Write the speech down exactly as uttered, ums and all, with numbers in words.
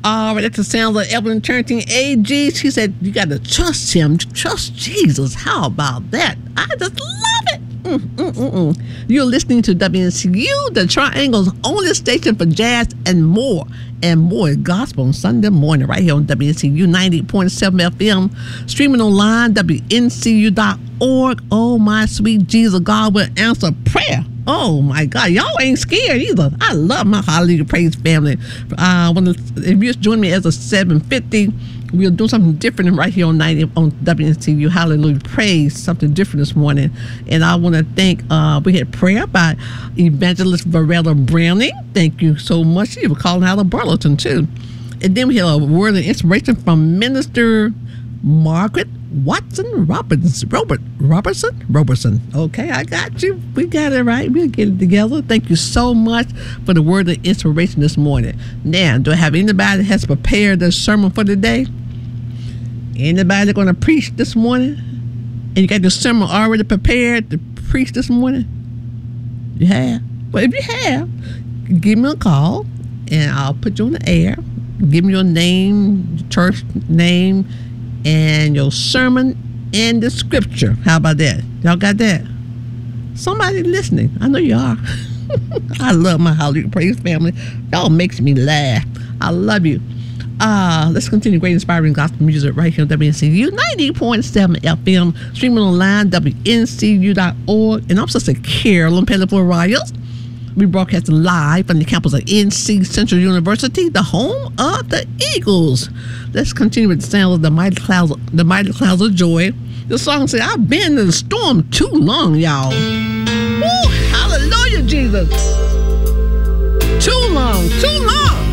All right, that's the sounds of Evelyn Turntine A G. She said, you got to trust him. Trust Jesus. How about that? I just love it. Mm, mm, mm, mm. You're listening to W N C U, the Triangle's only station for jazz and more. And more gospel on Sunday morning right here on W N C U ninety-eight point seven F M. Streaming online, W N C U dot org. Oh, my sweet Jesus, God will answer prayer. Oh, my God. Y'all ain't scared either. I love my Hallelujah Praise family. Uh, when the, if you just join me as a seven fifty, we'll do something different right here on ninety on W N C U Hallelujah Praise, something different this morning. And I want to thank, uh, we had prayer by Evangelist Varela Browning. Thank you so much. She was calling out of Burleson, too. And then we had a word of inspiration from Minister Margaret Watson Robertson. Robert Robertson? Robertson. Okay, I got you. We got it right. We'll get it together. Thank you so much for the word of inspiration this morning. Now, do I have anybody that has prepared the sermon for today? Anybody that's going to preach this morning? And you got your sermon already prepared to preach this morning? You have? Well, if you have, give me a call and I'll put you on the air. Give me your name, church name, and your sermon and the scripture. How about that? Y'all got that? Somebody listening. I know you are. I love my Hallelujah Praise family. Y'all makes me laugh. I love you. Uh, let's continue great inspiring gospel music right here on W N C U ninety point seven F M. Streaming online, W N C U dot org. And I'm Sister Carolyn Pettiford Riles. We broadcast live from the campus of N C Central University, the home of the Eagles. Let's continue with the sound of the mighty clouds, the mighty clouds of joy. The song says, I've been in the storm too long, y'all. Woo, hallelujah, Jesus. Too long, too long.